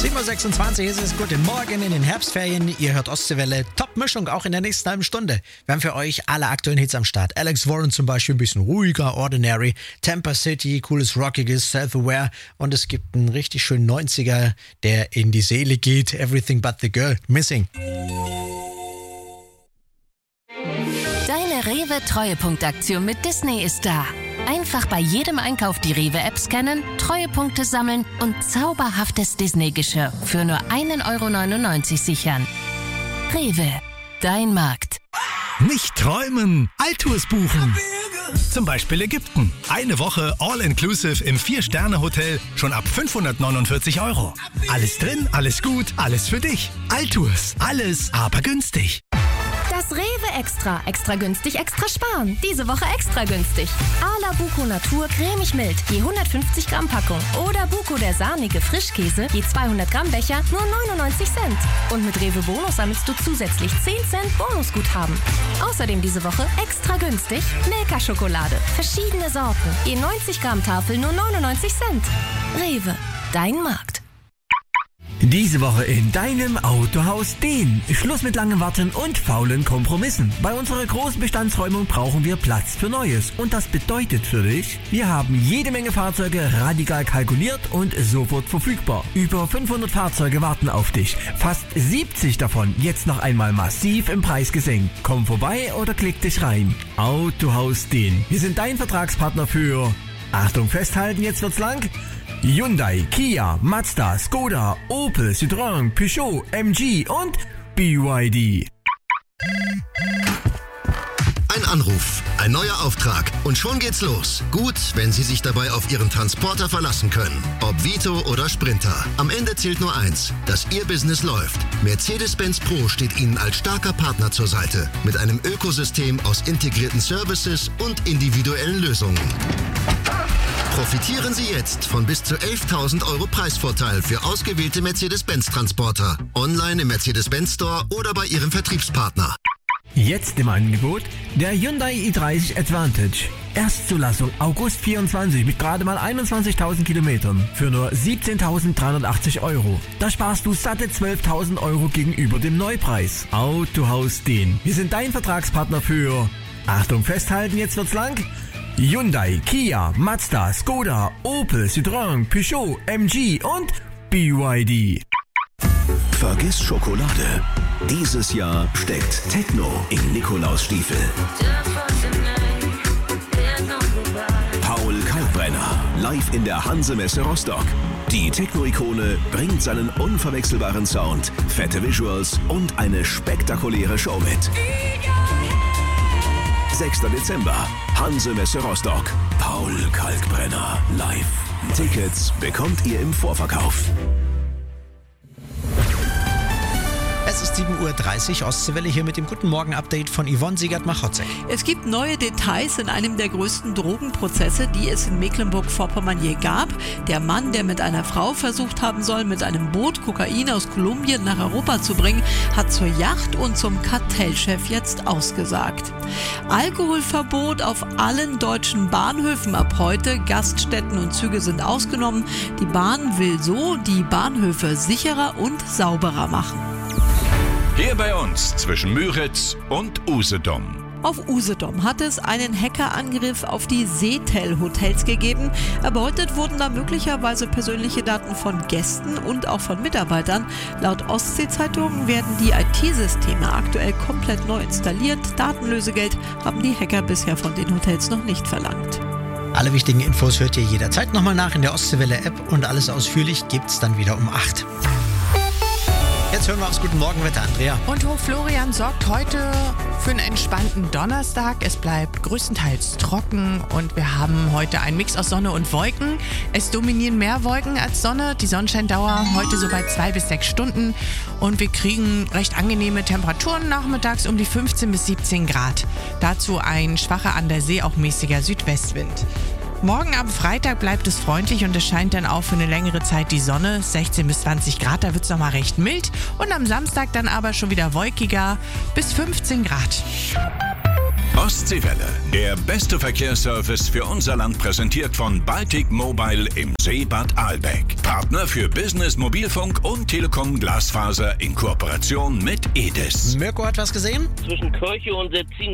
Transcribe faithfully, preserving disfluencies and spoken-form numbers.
sieben Uhr sechsundzwanzig ist es. Guten Morgen in den Herbstferien. Ihr hört Ostseewelle. Top-Mischung auch in der nächsten halben Stunde. Wir haben für euch alle aktuellen Hits am Start. Alex Warren zum Beispiel, ein bisschen ruhiger, Ordinary. Tampa City, cooles, rockiges, Self-Aware. Und es gibt einen richtig schönen neunziger, der in die Seele geht. Everything but the girl. Missing. Deine Rewe-Treuepunktaktion mit Disney ist da. Einfach bei jedem Einkauf die Rewe-App scannen, Treuepunkte sammeln und zauberhaftes Disney-Geschirr für nur ein Euro neunundneunzig sichern. Rewe, dein Markt. Nicht träumen, Altours buchen. Zum Beispiel Ägypten. Eine Woche All-Inclusive im Vier-Sterne-Hotel schon ab fünfhundertneunundvierzig Euro. Alles drin, alles gut, alles für dich. Altours, alles aber günstig. Das Rewe Extra. Extra günstig, extra sparen. Diese Woche extra günstig. Ala Buko Natur cremig mild, je hundertfünfzig Gramm Packung. Oder Buko der sahnige Frischkäse, je zweihundert Gramm Becher, nur neunundneunzig Cent. Und mit Rewe Bonus sammelst du zusätzlich zehn Cent Bonusguthaben. Außerdem diese Woche extra günstig Milka-Schokolade. Verschiedene Sorten, je neunzig Gramm Tafel, nur neunundneunzig Cent. Rewe, dein Markt. Diese Woche in deinem Autohaus den. Schluss mit langem Warten und faulen Kompromissen. Bei unserer großen Bestandsräumung brauchen wir Platz für Neues. Und das bedeutet für dich, wir haben jede Menge Fahrzeuge radikal kalkuliert und sofort verfügbar. Über fünfhundert Fahrzeuge warten auf dich. Fast siebzig davon jetzt noch einmal massiv im Preis gesenkt. Komm vorbei oder klick dich rein. Autohaus den. Wir sind dein Vertragspartner für... Achtung, festhalten, jetzt wird's lang... Hyundai, Kia, Mazda, Skoda, Opel, Citroën, Peugeot, M G und B Y D. Ein Anruf, ein neuer Auftrag und schon geht's los. Gut, wenn Sie sich dabei auf Ihren Transporter verlassen können. Ob Vito oder Sprinter. Am Ende zählt nur eins, dass Ihr Business läuft. Mercedes-Benz Pro steht Ihnen als starker Partner zur Seite. Mit einem Ökosystem aus integrierten Services und individuellen Lösungen. Profitieren Sie jetzt von bis zu elftausend Euro Preisvorteil für ausgewählte Mercedes-Benz-Transporter. Online im Mercedes-Benz Store oder bei Ihrem Vertriebspartner. Jetzt im Angebot der Hyundai i dreißig Advantage. Erstzulassung August vierundzwanzig mit gerade mal einundzwanzigtausend Kilometern für nur siebzehntausenddreihundertachtzig Euro. Da sparst du satte zwölftausend Euro gegenüber dem Neupreis. Autohaus den. Wir sind dein Vertragspartner für... Achtung, festhalten, jetzt wird's lang... Hyundai, Kia, Mazda, Skoda, Opel, Citroën, Peugeot, M G und B Y D. Vergiss Schokolade. Dieses Jahr steckt Techno in Nikolausstiefel. Paul Kalkbrenner, live in der Hanse-Messe Rostock. Die Techno-Ikone bringt seinen unverwechselbaren Sound, fette Visuals und eine spektakuläre Show mit. sechster Dezember, Hanse-Messe Rostock. Paul Kalkbrenner live. Tickets bekommt ihr im Vorverkauf. Es ist sieben Uhr dreißig, Ostseewelle hier mit dem Guten Morgen-Update von Yvonne Siegert-Machotzek. Es gibt neue Details in einem der größten Drogenprozesse, die es in Mecklenburg-Vorpommern je gab. Der Mann, der mit einer Frau versucht haben soll, mit einem Boot Kokain aus Kolumbien nach Europa zu bringen, hat zur Yacht und zum Kartellchef jetzt ausgesagt. Alkoholverbot auf allen deutschen Bahnhöfen ab heute. Gaststätten und Züge sind ausgenommen. Die Bahn will so die Bahnhöfe sicherer und sauberer machen. Hier bei uns zwischen Müritz und Usedom. Auf Usedom hat es einen Hackerangriff auf die Seetel-Hotels gegeben. Erbeutet wurden da möglicherweise persönliche Daten von Gästen und auch von Mitarbeitern. Laut Ostsee-Zeitung werden die I T-Systeme aktuell komplett neu installiert. Datenlösegeld haben die Hacker bisher von den Hotels noch nicht verlangt. Alle wichtigen Infos hört ihr jederzeit nochmal nach in der Ostseewelle-App und alles ausführlich gibt's dann wieder um acht. Jetzt hören wir aufs Guten Morgenwetter, Andrea. Und Hoch Florian sorgt heute für einen entspannten Donnerstag. Es bleibt größtenteils trocken und wir haben heute einen Mix aus Sonne und Wolken. Es dominieren mehr Wolken als Sonne. Die Sonnenscheindauer heute so bei zwei bis sechs Stunden. Und wir kriegen recht angenehme Temperaturen nachmittags um die fünfzehn bis siebzehn Grad. Dazu ein schwacher an der See, auch mäßiger Südwestwind. Morgen am Freitag bleibt es freundlich und es scheint dann auch für eine längere Zeit die Sonne, sechzehn bis zwanzig Grad, da wird es nochmal recht mild. Und am Samstag dann aber schon wieder wolkiger, bis fünfzehn Grad. Ostseewelle, der beste Verkehrsservice für unser Land, präsentiert von Baltic Mobile im Seebad Ahlbeck. Partner für Business Mobilfunk und Telekom Glasfaser in Kooperation mit Edis. Mirko hat was gesehen? Zwischen Kirche und Setzin